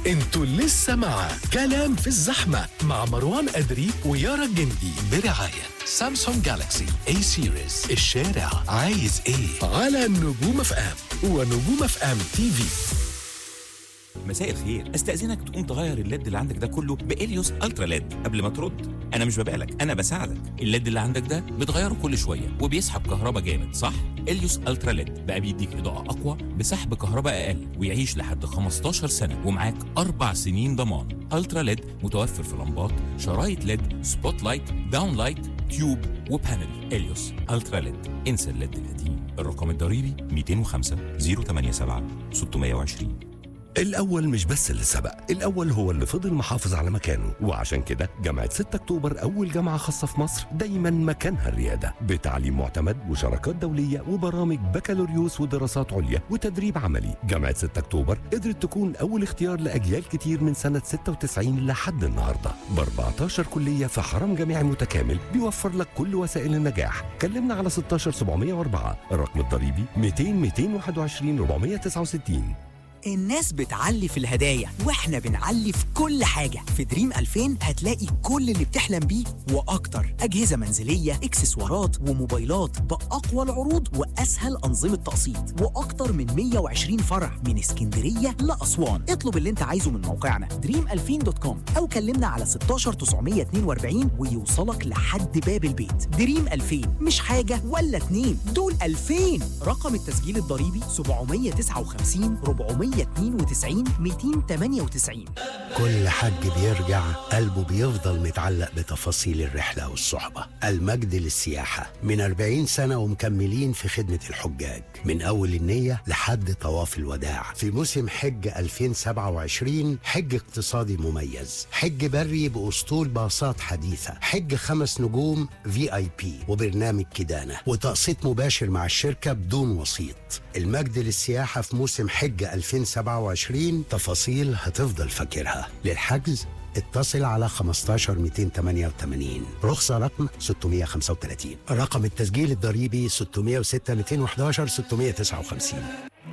انتوا لسه مع كلام في الزحمة مع مروان أدري ويارا الجندي برعاية سامسونج جالاكسي A سيريز. الشارع عايز ايه على نجوم اف ام ونجوم اف ام تي في. مساء الخير، استأذنك تقوم تغير الليد اللي عندك ده كله بإليوس الترا ليد قبل ما ترد. انا مش ببالك، انا بساعدك. الليد اللي عندك ده بتغيره كل شويه وبيسحب كهرباء جامد، صح؟ إليوس الترا ليد بقى بيديك اضاءه اقوى بسحب كهرباء اقل ويعيش لحد 15 سنه ومعاك 4 سنين ضمان. الترا ليد متوفر في لمبات، شرايط ليد، سبوت لايت، داون لايت، تيوب وبانل. إليوس الترا ليد. انسى الليد القديم. الرقم الضريبي 205 087 620. الأول مش بس اللي سبق، الأول هو اللي فضل محافظ على مكانه، وعشان كده جامعة 6 أكتوبر أول جامعة خاصة في مصر دايما مكانها الريادة، بتعليم معتمد وشراكات دولية وبرامج بكالوريوس ودراسات عليا وتدريب عملي. جامعة 6 أكتوبر قدرت تكون أول اختيار لأجيال كتير من سنة 96 لحد النهاردة، ب 14 كلية في حرم جامعي متكامل بيوفر لك كل وسائل النجاح. كلمنا على 16704، الرقم الضريبي 200 221 469. الناس بتعلي في الهدايا واحنا بنعلي في كل حاجة. في دريم 2000 هتلاقي كل اللي بتحلم بيه وأكتر. أجهزة منزلية، إكسسوارات وموبايلات بأقوى العروض وأسهل أنظمة تقسيط وأكتر من 120 فرع من اسكندرية لأسوان. اطلب اللي انت عايزه من موقعنا dream2000.com أو كلمنا على 16 942 ويوصلك لحد باب البيت. دريم 2000 مش حاجة ولا اتنين، دول 2000. رقم التسجيل الضريبي 759 492 298. كل حج بيرجع قلبه بيفضل متعلق بتفاصيل الرحلة والصحبة. المجد للسياحة من 40 سنة ومكملين في خدمة الحجاج من أول النية لحد طواف الوداع. في موسم حج 2027 حج اقتصادي مميز، حج بري بأسطول باصات حديثة، حج 5 نجوم VIP وبرنامج كدانة وتقسيط مباشر مع الشركة بدون وسيط. المجد للسياحة في موسم حج 2027 تفاصيل هتفضل فاكرها. للحجز اتصل على 15 288 رخصة رقم 635. رقم التسجيل الضريبي 606 211 659.